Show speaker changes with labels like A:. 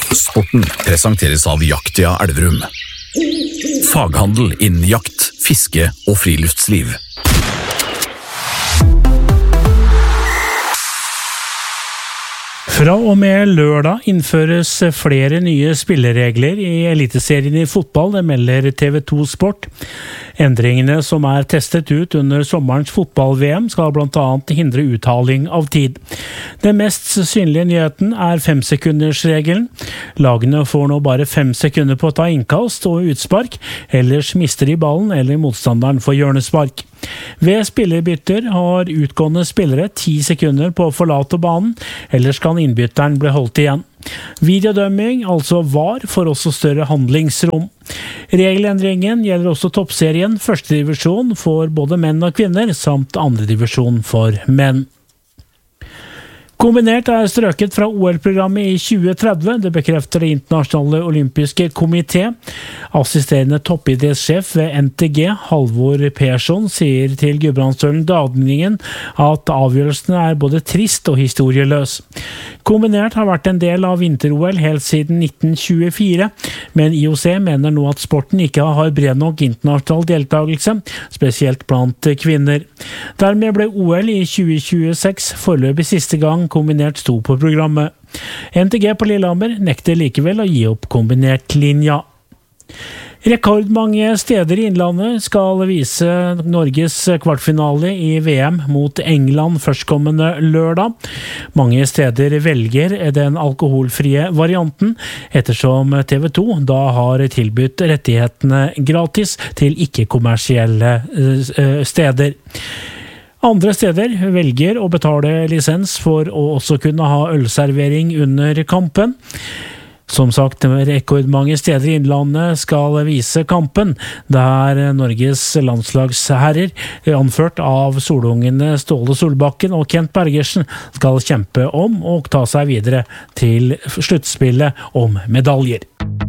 A: Sporten presenteres av Jaktia Elverum. Faghandel innen jakt, fiske og friluftsliv.
B: Fra og med lørdag innføres flere nye spilleregler i eliteserien i fotball, det melder TV 2 Sport. Endringene som testet ut under sommerens fotball-VM skal blant annet hindre uttaling av tid. Den mest synlige nyheten 5-sekundersregelen. Lagene får nå bare 5 sekunder på å ta innkast og utspark, ellers mister de ballen eller motstanderen får hjørnespark. Ved spillerbytter har utgående spillere 10 sekunder på å forlate banen, ellers kan innbytteren bli holdt igjen. Videodømming, altså VAR, får også større handlingsrom. Regelendringen gjelder også toppserien, første divisjon for både menn og kvinner, samt andre divisjon for menn. Kombinert strøket fra OL-programmet i 2030, det bekrefter det internasjonale olympiske komité. Assisterende toppidrettssjef ved NTG, Halvor Persson, sier til Gudbrandsdølen Dagningen at avgjørelsen både trist og historieløs. Kombinert har vært en del av vinter-OL helt siden 1924, men IOC mener nå at sporten ikke har bred nok internasjonal deltakelse, spesielt blant kvinner. Dermed ble OL i 2026 foreløpig siste gang kombinert sto på programmet. NTG på Lillehammer nekter likevel å gi opp kombinert linja. Rekordmange steder i Innlandet skal vise Norges kvartfinale i VM mot England førstkommende lørdag. Mange steder velger den alkoholfrie varianten, ettersom TV 2 da har tilbudt rettighetene gratis til ikke-kommersielle steder. Andre steder velger å betale lisens for å også kunne ha ølservering under kampen. Som sagt, rekordmange steder i Innlandet skal vise kampen, der Norges landslagsherrer, anført av solungene Ståle Solbakken og Kent Bergersen, skal kjempe om å ta seg videre til sluttspillet om medaljer.